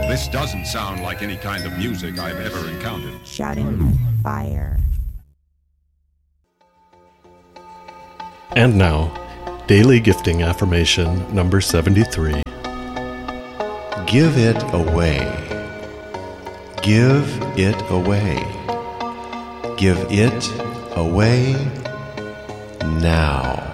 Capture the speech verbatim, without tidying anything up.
This doesn't sound like any kind of music I've ever encountered. Shouting fire. And now, Daily Gifting Affirmation number seventy-three. Give it away. Give it away. Give it away now.